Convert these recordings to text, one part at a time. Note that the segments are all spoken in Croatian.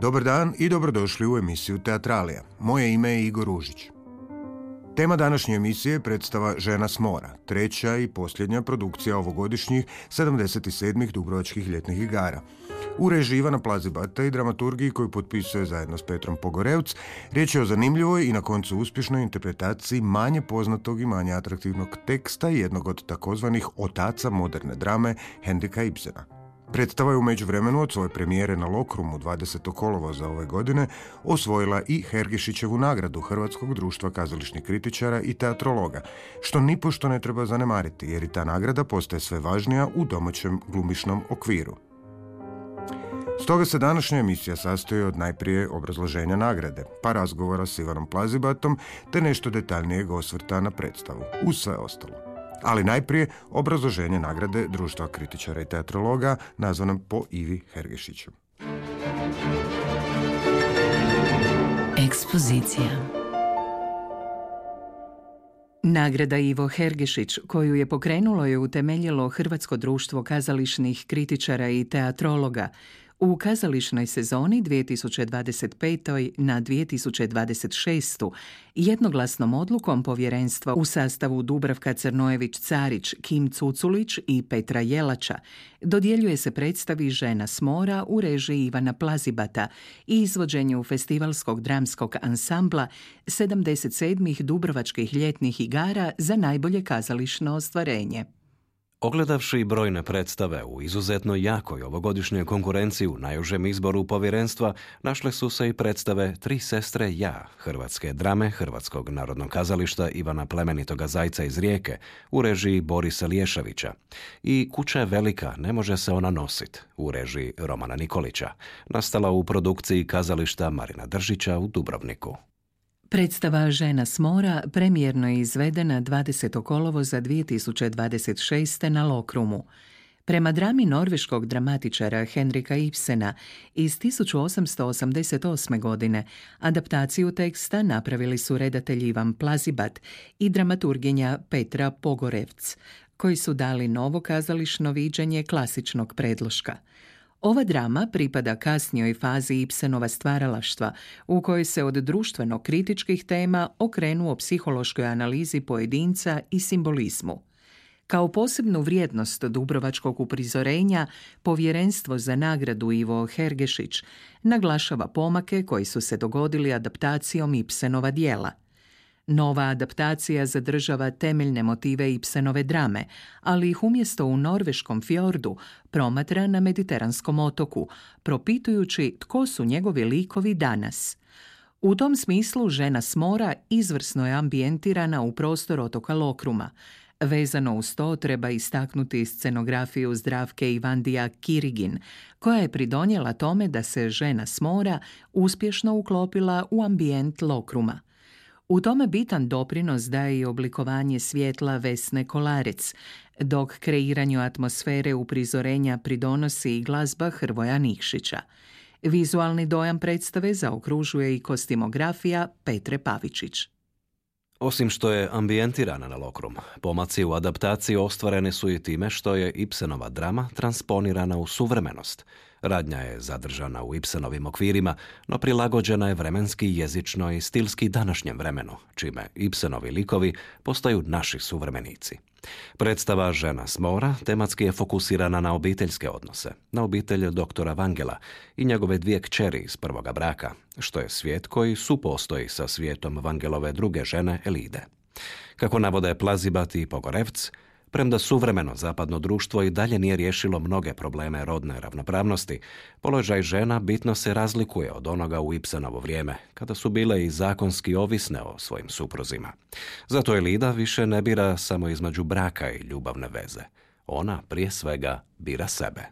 Dobar dan i dobrodošli u emisiju Teatralija. Moje ime je Igor Ružić. Tema današnje emisije je predstava Žena s mora, treća i posljednja produkcija ovogodišnjih 77. Dubrovačkih ljetnih igara. U režiji Ivana Plazibata i dramaturgiji koju potpisuje zajedno s Petrom Pogorevc, riječ je o zanimljivoj i na koncu uspješnoj interpretaciji manje poznatog i manje atraktivnog teksta jednog od takozvanih otaca moderne drame Henrika Ibsena. Predstava je u međuvremenu od svoje premijere na Lokrumu 20. kolovoza ove godine osvojila i Hergešićevu nagradu Hrvatskog društva kazališnih kritičara i teatrologa, što nipošto ne treba zanemariti jer i ta nagrada postaje sve važnija u domaćem glumišnom okviru. Stoga se današnja emisija sastoji od najprije obrazloženja nagrade, pa razgovora s Ivanom Plazibatom te nešto detaljnijeg osvrta na predstavu, uz sve ostalo. Ali najprije obrazloženje nagrade Društva kritičara i teatrologa nazvanom po Ivi Hergešiću. Ekspozicija. Nagrada Ivo Hergešić, koju je pokrenulo i utemeljilo Hrvatsko društvo kazališnih kritičara i teatrologa, u kazališnoj sezoni 2025. na 2026. jednoglasnom odlukom povjerenstva u sastavu Dubravka Crnojević-Carić, Kim Cuculić i Petra Jelača dodjeljuje se predstavi Žena s mora u režiji Ivana Plazibata i izvođenju festivalskog dramskog ansambla 77. Dubrovačkih ljetnih igara za najbolje kazališno ostvarenje. Ogledavši brojne predstave u izuzetno jakoj ovogodišnjoj konkurenciji u najužem izboru povjerenstva, našle su se i predstave Tri sestre ja, hrvatske drame Hrvatskog narodnog kazališta Ivana Plemenitoga Zajca iz Rijeke u režiji Borisa Liješavića i Kuća je velika, ne može se ona nosit u režiji Romana Nikolića, nastala u produkciji kazališta Marina Držića u Dubrovniku. Predstava Žena s mora premijerno je izvedena 20. kolovoza 2026. na Lokrumu. Prema drami norveškog dramatičara Henrika Ibsena iz 1888. godine adaptaciju teksta napravili su redatelj Ivan Plazibat i dramaturginja Petra Pogorevc, koji su dali novo kazališno viđenje klasičnog predloška. Ova drama pripada kasnijoj fazi Ibsenova stvaralaštva, u kojoj se od društveno-kritičkih tema okrenuo psihološkoj analizi pojedinca i simbolizmu. Kao posebnu vrijednost dubrovačkog uprizorenja, Povjerenstvo za nagradu Ivo Hergešić naglašava pomake koji su se dogodili adaptacijom Ibsenova djela. Nova adaptacija zadržava temeljne motive Ibsenove drame, ali ih umjesto u norveškom fjordu promatra na mediteranskom otoku, propitujući tko su njegovi likovi danas. U tom smislu Žena s mora izvrsno je ambijentirana u prostor otoka Lokruma. Vezano uz to treba istaknuti scenografiju Zdravke Ivandija Kirigin, koja je pridonijela tome da se Žena s mora uspješno uklopila u ambijent Lokruma. U tome bitan doprinos daje i oblikovanje svjetla Vesne Kolarec, dok kreiranju atmosfere uprizorenja pridonosi i glazba Hrvoja Nikšića. Vizualni dojam predstave zaokružuje i kostimografija Petre Pavičić. Osim što je ambijentirana na Lokrum, pomaci u adaptaciji ostvareni su i time što je Ibsenova drama transponirana u suvremenost. Radnja je zadržana u Ibsenovim okvirima, no prilagođena je vremenski, jezično i stilski današnjem vremenu, čime Ibsenovi likovi postaju naši suvremenici. Predstava Žena s mora tematski je fokusirana na obiteljske odnose, na obitelj doktora Vangela i njegove dvije kćeri iz prvoga braka, što je svijet koji supostoji sa svijetom Vangelove druge žene Elide. Kako navode Plazibat i Pogorevc, premda suvremeno zapadno društvo i dalje nije riješilo mnoge probleme rodne ravnopravnosti, položaj žena bitno se razlikuje od onoga u Ibsenovo vrijeme, kada su bile i zakonski ovisne o svojim supruzima. Zato Elida više ne bira samo između braka i ljubavne veze. Ona prije svega bira sebe.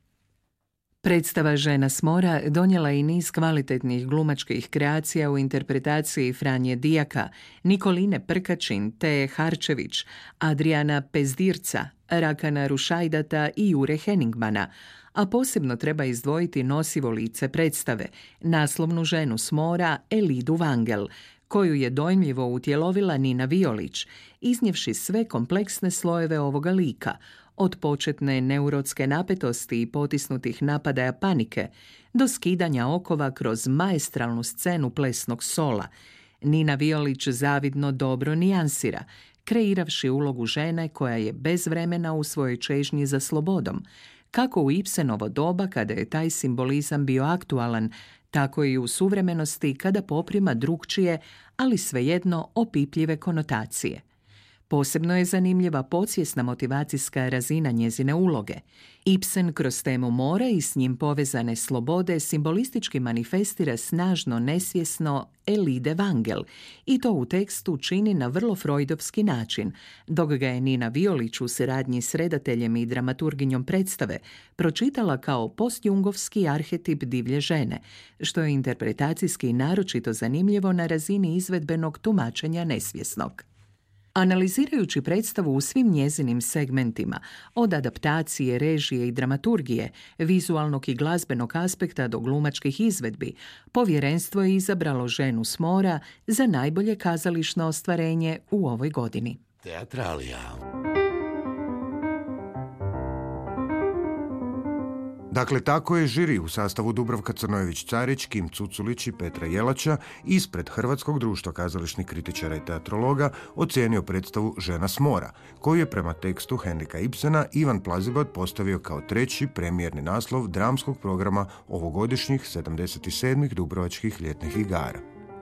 Predstava Žena s mora donijela i niz kvalitetnih glumačkih kreacija u interpretaciji Franje Dijaka, Nikoline Prkačin, Teje Harčević, Adriana Pezdirca, Rakana Rušajdata i Jure Heningmana, a posebno treba izdvojiti nosivo lice predstave, naslovnu ženu s mora Elidu Vangel, koju je dojmljivo utjelovila Nina Violić, iznijevši sve kompleksne slojeve ovoga lika, od početne neurotske napetosti i potisnutih napadaja panike do skidanja okova kroz maestralnu scenu plesnog sola. Nina Violić zavidno dobro nijansira, kreiravši ulogu žene koja je bez vremena u svojoj čežnji za slobodom, kako u Ibsenovo doba kada je taj simbolizam bio aktualan, tako i u suvremenosti kada poprima drukčije, ali svejedno opipljive konotacije. Posebno je zanimljiva podsvjesna motivacijska razina njezine uloge. Ibsen kroz temu mora i s njim povezane slobode simbolistički manifestira snažno nesvjesno Elide Wangel i to u tekstu čini na vrlo freudovski način, dok ga je Nina Violić u suradnji s redateljem i dramaturginjom predstave pročitala kao postjungovski arhetip divlje žene, što je interpretacijski naročito zanimljivo na razini izvedbenog tumačenja nesvjesnog. Analizirajući predstavu u svim njezinim segmentima, od adaptacije, režije i dramaturgije, vizualnog i glazbenog aspekta do glumačkih izvedbi, povjerenstvo je izabralo Ženu s mora za najbolje kazališno ostvarenje u ovoj godini. Teatralija. Dakle, tako je žiri u sastavu Dubravka Crnojević-Carić, Kim Cuculić i Petra Jelača ispred Hrvatskog društva kazališnih kritičara i teatrologa ocijenio predstavu Žena s mora, koju je prema tekstu Henrika Ibsena Ivan Plazibot postavio kao treći premijerni naslov dramskog programa ovogodišnjih 77. Dubrovačkih ljetnih igara.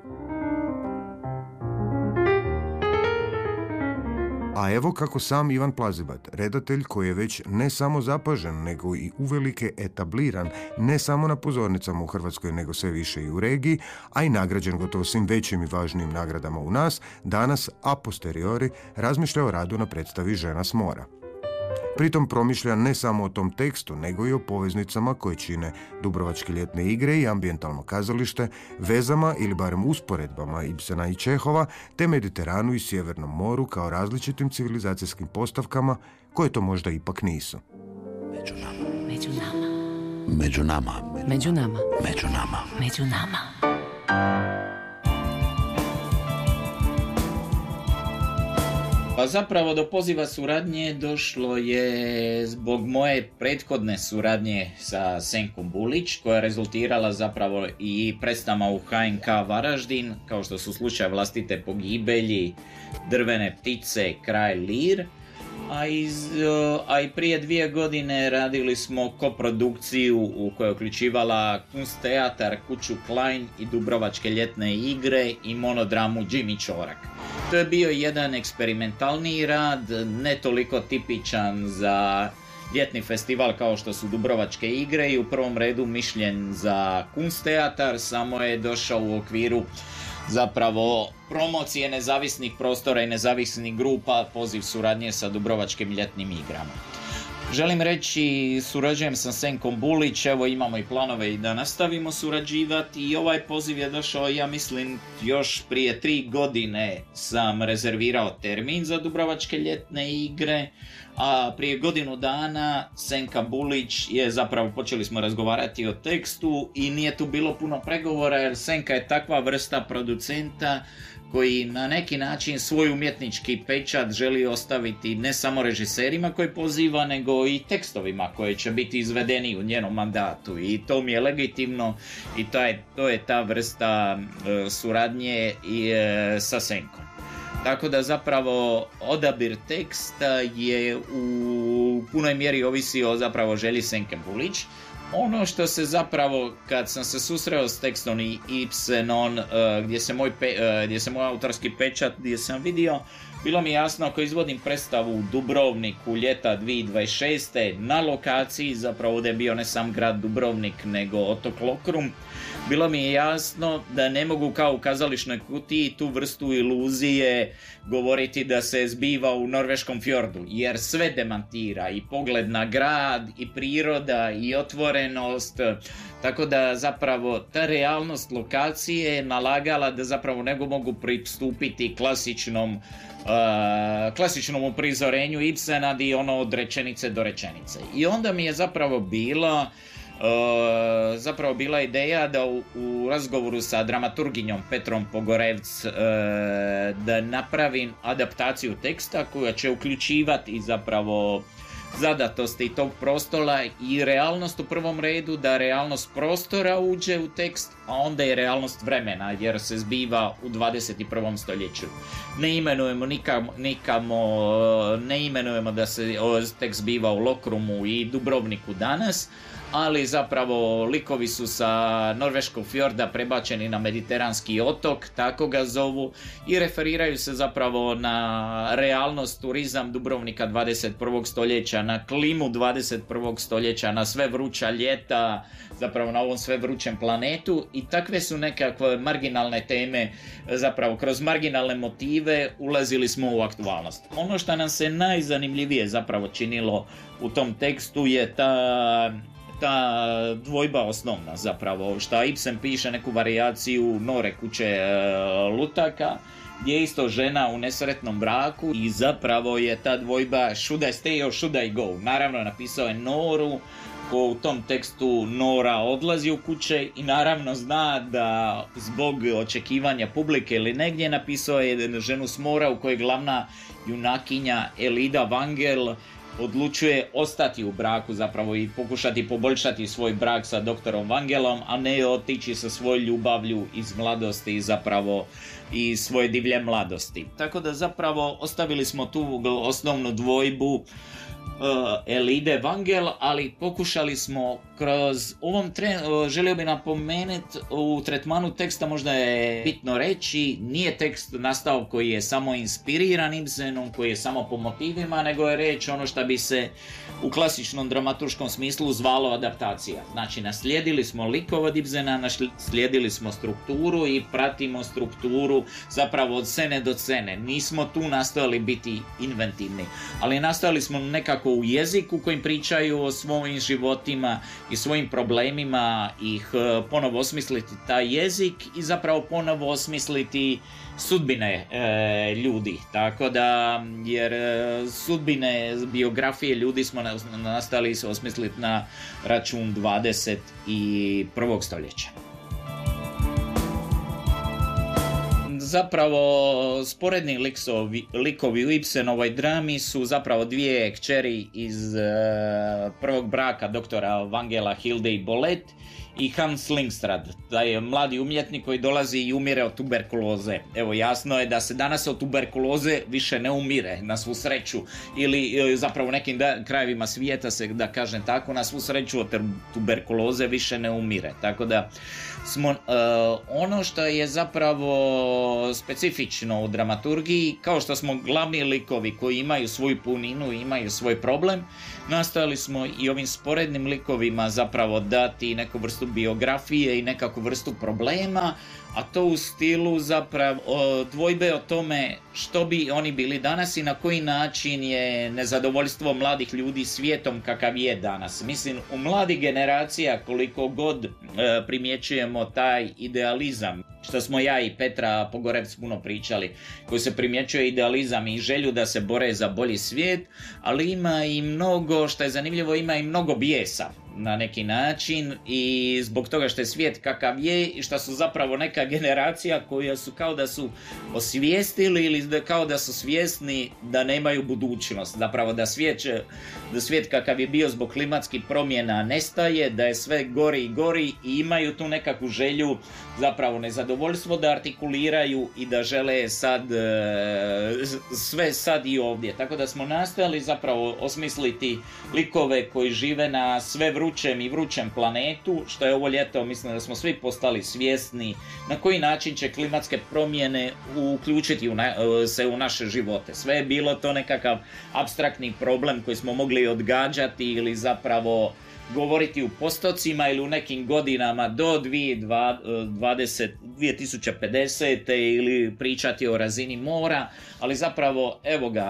A evo kako sam Ivan Plazibat, redatelj koji je već ne samo zapažen, nego i uvelike etabliran, ne samo na pozornicama u Hrvatskoj, nego sve više i u regiji, a i nagrađen gotovo svim većim i važnijim nagradama u nas, danas a posteriori razmišlja o radu na predstavi Žena s mora. Pritom promišlja ne samo o tom tekstu, nego i o poveznicama koje čine Dubrovačke ljetne igre i ambijentalno kazalište, vezama ili barem usporedbama Ibsena i Čehova, te Mediteranu i Sjevernom moru kao različitim civilizacijskim postavkama koje to možda ipak nisu. Među nama. Među nama. Među nama. Među nama. Među nama. Među nama. Pa zapravo do poziva suradnje došlo je zbog moje prethodne suradnje sa Senkom Bulić, koja je rezultirala zapravo i predstavama u HNK Varaždin, kao što su slučaj Vlastite pogibelji, Drvene ptice, Kralj Lir. A i prije 2 godine radili smo koprodukciju u kojoj je uključivala Kunstteatar, Kuću Klein i Dubrovačke ljetne igre i monodramu Jimmy Ćorak. To je bio jedan eksperimentalni rad, ne toliko tipičan za ljetni festival kao što su Dubrovačke igre i u prvom redu mišljen za Kunstteatar, samo je došao u okviru zapravo promocije nezavisnih prostora i nezavisnih grupa, poziv suradnje sa Dubrovačkim ljetnim igrama. Želim reći, surađujem sa Senkom Bulić, evo imamo i planove i da nastavimo surađivati i ovaj poziv je došao, ja mislim, još prije 3 godine sam rezervirao termin za Dubrovačke ljetne igre, a prije godinu dana Senka Bulić je zapravo, počeli smo razgovarati o tekstu i nije tu bilo puno pregovora jer Senka je takva vrsta producenta koji na neki način svoj umjetnički pečat želi ostaviti ne samo režiserima koji poziva, nego i tekstovima koji će biti izvedeni u njenom mandatu i to mi je legitimno i to je ta vrsta suradnje sa Senkom. Tako da zapravo odabir teksta je u punoj mjeri ovisi o zapravo želji Senke Bulić. Ono što se zapravo, kad sam se susreo s tekstom i Ibsenom, gdje se moj autorski pečat, gdje sam vidio, bilo mi jasno ako izvodim predstavu u Dubrovniku ljeta 2026. na lokaciji, zapravo ovdje je bio ne sam grad Dubrovnik, nego otok Lokrum, bilo mi je jasno da ne mogu kao u kazališnoj kutiji tu vrstu iluzije govoriti da se zbiva u norveškom fjordu, jer sve demantira, i pogled na grad, i priroda, i otvorenost, tako da zapravo ta realnost lokacije je nalagala da zapravo nego mogu pristupiti klasičnom uprizorenju Ibsena di ono od rečenice do rečenice. I onda mi je zapravo bila ideja da u razgovoru sa dramaturginjom Petrom Pogorevc da napravim adaptaciju teksta koja će uključivati zapravo zadatosti tog prostora i realnost u prvom redu, da realnost prostora uđe u tekst, a onda je realnost vremena jer se zbiva u 21. stoljeću. Ne imenujemo ne imenujemo da se tekst zbiva u Lokrumu i Dubrovniku danas, ali zapravo likovi su sa norveškog fjorda prebačeni na mediteranski otok, tako ga zovu, i referiraju se zapravo na realnost, turizam Dubrovnika 21. stoljeća, na klimu 21. stoljeća, na sve vruća ljeta, zapravo na ovom sve vrućem planetu, i takve su nekakve marginalne teme, zapravo kroz marginalne motive ulazili smo u aktualnost. Ono što nam se najzanimljivije zapravo činilo u tom tekstu je ta dvojba osnovna, zapravo, što Ibsen piše neku varijaciju Nore kuće lutaka, gdje je isto žena u nesretnom braku i zapravo je ta dvojba should I stay or should I go. Naravno napisao je Noru, ko u tom tekstu Nora odlazi u kuće i naravno zna da zbog očekivanja publike ili negdje napisao je ženu s mora u kojoj glavna junakinja Elida Wangel odlučuje ostati u braku zapravo i pokušati poboljšati svoj brak sa doktorom Wangelom, a ne otići sa svoj ljubavlju iz mladosti zapravo i svoje divlje mladosti. Tako da zapravo ostavili smo tu osnovnu dvojbu Elide Wangel, ali pokušali smo kroz želio bih napomenuti u tretmanu teksta, možda je bitno reći, nije tekst nastao koji je samo inspiriran Ibsenom, koji je samo po motivima, nego je reč ono što bi se u klasičnom dramaturškom smislu zvalo adaptacija. Znači, naslijedili smo likove od Ibsena, naslijedili smo strukturu i pratimo strukturu zapravo od scene do scene. Nismo tu nastojali biti inventivni, ali nastojali smo nekako u jeziku kojim pričaju o svojim životima i svojim problemima ih ponovo osmisliti taj jezik i zapravo ponovo osmisliti sudbine ljudi. Tako da, jer sudbine, biografije ljudi smo nastali se osmisliti na račun 21. stoljeća. Zapravo, sporedni likovi u Ibsenovoj drami su zapravo dvije kćeri iz prvog braka doktora Wangela, Hilde i Bolet, i Hans Lingstrad, da je mladi umjetnik koji dolazi i umire od tuberkuloze. Evo, jasno je da se danas od tuberkuloze više ne umire, na svu sreću, ili zapravo u nekim krajevima svijeta se, da kažem tako, na svu sreću od tuberkuloze više ne umire. Tako da smo, ono što je zapravo specifično u dramaturgiji, kao što smo glavni likovi koji imaju svoju puninu i imaju svoj problem, nastojali smo i ovim sporednim likovima zapravo dati neku vrstu biografije i nekakvu vrstu problema, a to u stilu zapravo dvojbe o tome što bi oni bili danas i na koji način je nezadovoljstvo mladih ljudi svijetom kakav je danas. Mislim, u mladih generacija koliko god primjećujemo taj idealizam, što smo ja i Petra Pogorevc puno pričali, koji se primjećuje idealizam i želju da se bore za bolji svijet, ali ima i mnogo, što je zanimljivo, ima i mnogo bijesa na neki način, i zbog toga što je svijet kakav je i što su zapravo neka generacija koja su kao da su osvijestili ili kao da su svjesni da nemaju budućnost, zapravo da svijet kakav je bio zbog klimatskih promjena nestaje, da je sve gori i gori, i imaju tu nekakvu želju, zapravo nezadovoljstvo da artikuliraju i da žele sad sve sad i ovdje. Tako da smo nastojali zapravo osmisliti likove koji žive na sve vrućem i vrućem planetu, što je ovo ljeto, mislim da smo svi postali svjesni na koji način će klimatske promjene uključiti se u naše živote. Sve je bilo to nekakav apstraktni problem koji smo mogli odgađati ili zapravo govoriti u postocima ili u nekim godinama do 2050. ili pričati o razini mora, ali zapravo, evo ga,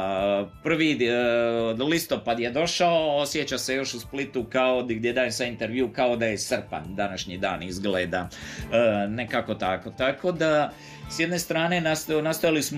1. listopad je došao, osjeća se još u Splitu kao gdje dajem sa intervju kao da je srpanj, današnji dan izgleda nekako tako. Tako da, s jedne strane nastojali smo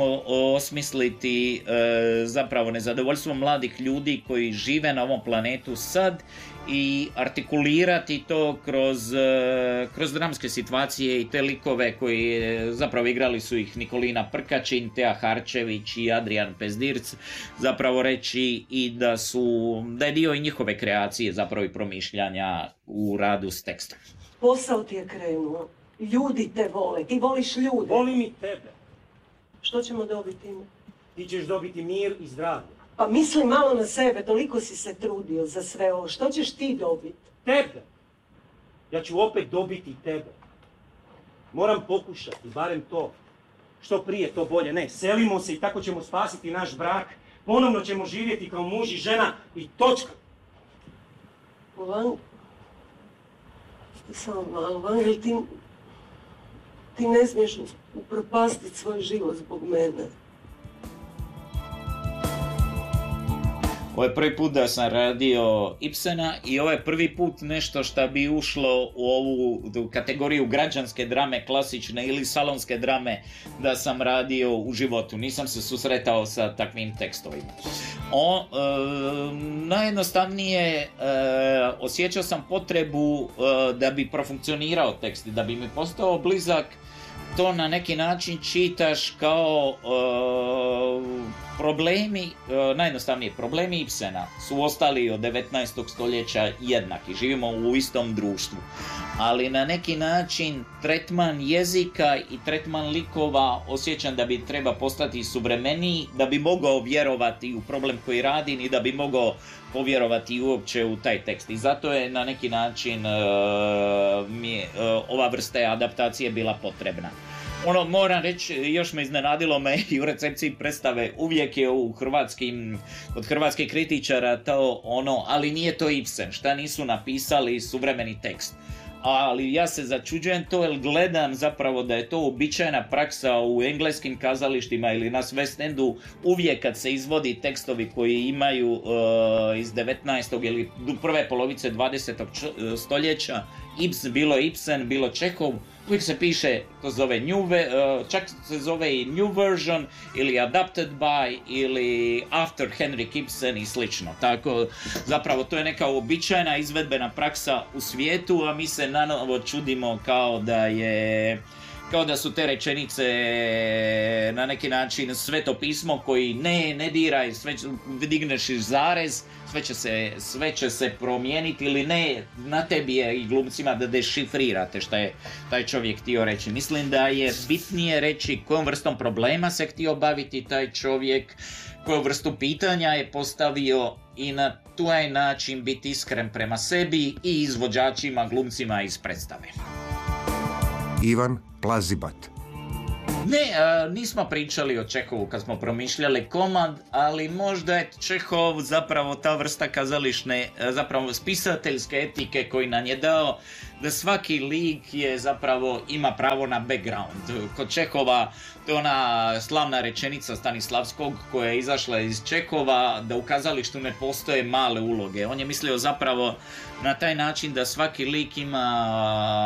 osmisliti zapravo nezadovoljstvo mladih ljudi koji žive na ovom planetu sad i artikulirati to kroz dramske situacije i te likove koji zapravo igrali su ih Nikolina Prkačin, Teja Harčević i Adrian Pezdirc, zapravo reći i da je dio i njihove kreacije zapravo i promišljanja u radu s tekstom. Posao ti je krenuo, ljudi te vole, ti voliš ljude. Volim i tebe. Što ćemo dobiti time? Ti ćeš dobiti mir i zdravlje. Pa misli malo na sebe, toliko si se trudio za sve ovo. Što ćeš ti dobiti? Tebe. Ja ću opet dobiti tebe. Moram pokušati, barem to. Što prije, to bolje. Ne, selimo se i tako ćemo spasiti naš brak. Ponovno ćemo živjeti kao muž i žena i točka. Samo malo, Vangel, ti ne smiješ upropastiti svoj život zbog mene. Ovo je prvi put da sam radio Ibsena i ovo je prvi put nešto što bi ušlo u ovu kategoriju građanske drame, klasične ili salonske drame da sam radio u životu. Nisam se susretao sa takvim tekstovima. Najjednostavnije osjećao sam potrebu da bi profunkcionirao tekst i da bi mi postao blizak. To na neki način čitaš kao problemi, najjednostavnije problemi Ibsena su ostali od 19. stoljeća jednaki, živimo u istom društvu. Ali na neki način tretman jezika i tretman likova osjećam da bi treba postati suvremeniji, da bi mogao vjerovati u problem koji radim i da bi mogao povjerovati uopće u taj tekst. I zato je na neki način ova vrsta adaptacije bila potrebna. Moram reći, još me iznenadilo i u recepciji predstave, uvijek je kod hrvatskih kritičara to ali nije to Ibsen, šta nisu napisali suvremeni tekst. Ali ja se začuđujem to jer gledam zapravo da je to uobičajena praksa u engleskim kazalištima ili na West Endu, uvijek kad se izvodi tekstovi koji imaju iz 19. ili prve polovice 20. stoljeća, bilo Ibsen, bilo Čehov, uvijek se piše, to zove čak se zove i new version ili adapted by ili after Henrik Ibsen i slično. Tako, zapravo to je neka uobičajena izvedbena praksa u svijetu, a mi se nanovo čudimo kao da su te rečenice na neki način sveto pismo koji ne diraj, digneš zarez, sve će se promijeniti ili ne, na tebi je i glumcima da dešifrirate šta je taj čovjek htio reći. Mislim da je bitnije reći kojom vrstom problema se htio baviti taj čovjek, koju vrstu pitanja je postavio i na taj način biti iskren prema sebi i izvođačima, glumcima iz predstave. Ivan Plazibat. Nismo pričali o Čehovu kad smo promišljali komad, ali možda je Čehov zapravo ta vrsta kazališne, zapravo spisateljske etike koji nam je dao da svaki lik je zapravo ima pravo na background. Kod Čehova to je ona slavna rečenica Stanislavskog koja je izašla iz Čehova da u kazalištu ne postoje male uloge. On je mislio zapravo na taj način da svaki lik ima